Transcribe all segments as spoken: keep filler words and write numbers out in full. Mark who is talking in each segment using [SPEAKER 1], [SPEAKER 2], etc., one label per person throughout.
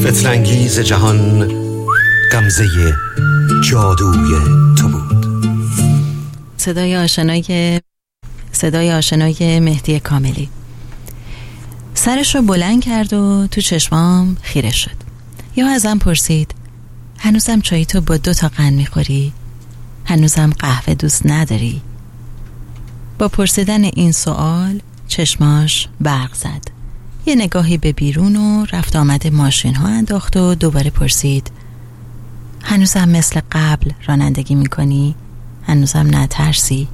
[SPEAKER 1] فتنگیز جهان غمزه جادوی تو بود.
[SPEAKER 2] صدای آشنای صدای آشنای مهدی کاملی. سرش رو بلند کرد و تو چشمام خیره شد. یا ازم پرسید هنوزم چای تو با دو تا قند میخوری؟ هنوزم قهوه دوست نداری؟ با پرسیدن این سوال چشماش برق زد. یه نگاهی به بیرون و رفت آمد ماشین ها انداخت و دوباره پرسید هنوزم مثل قبل رانندگی میکنی؟ هنوزم نترسی؟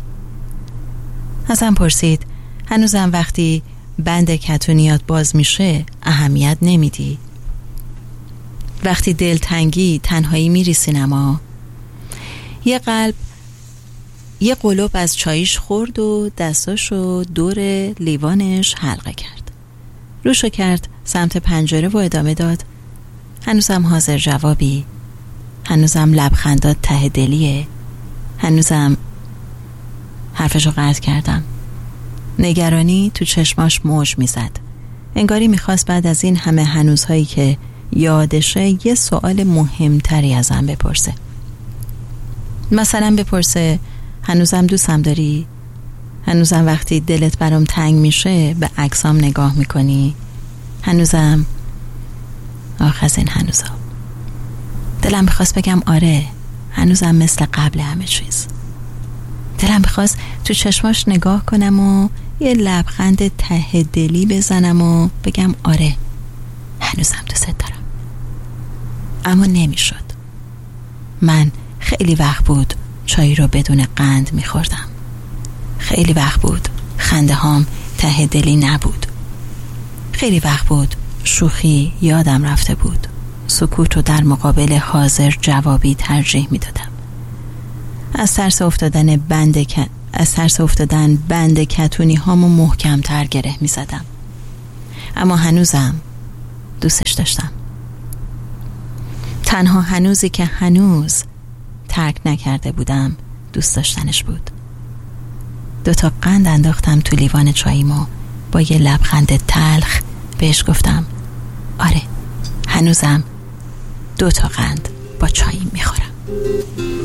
[SPEAKER 2] ازم پرسید هنوزم وقتی بند کتونیات باز میشه اهمیت نمیدی؟ وقتی دلتنگی تنهایی میری سینما؟ یه قلب یه قلوب از چایش خورد و دستاشو دور لیوانش حلقه کرد. روشو کرد سمت پنجره و ادامه داد هنوزم حاضر جوابی؟ هنوزم لبخندات ته دلیه؟ هنوزم حرفشو قطع کردم. نگرانی تو چشماش موج میزد. انگاری میخواست بعد از این همه هنوزهایی که یادشه یه سوال مهمتری ازم بپرسه. مثلا بپرسه هنوزم دوستم داری؟ هنوزم وقتی دلت برام تنگ میشه به عکسام نگاه میکنی؟ هنوزم آخ از این هنوزا. دلم بخواست بگم آره هنوزم مثل قبل همه چیز. دلم بخواست تو چشماش نگاه کنم و یه لبخند ته دلی بزنم و بگم آره هنوزم دوست دارم. اما نمیشد. من خیلی وقت بود چای رو بدون قند میخوردم. خیلی وقت بود خنده هام ته دلی نبود. خیلی وقت بود شوخی یادم رفته بود. سکوت رو در مقابل حاضر جوابی ترجیح میدادم. از ترس افتادن بند ک... از ترس افتادن بند کتونی هامو محکم تر گره میزدم. اما هنوزم دوستش داشتم. تنها هنوزی که هنوز ترک نکرده بودم دوست داشتنش بود. دوتا قند انداختم تو لیوان چاییمو. با یه لبخند تلخ بهش گفتم آره هنوزم دوتا قند با چاییم میخورم.